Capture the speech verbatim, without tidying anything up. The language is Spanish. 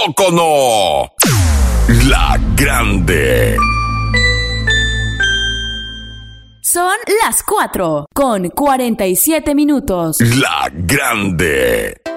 poco no? La Grande. Son las cuatro con cuarenta y siete minutos. La Grande.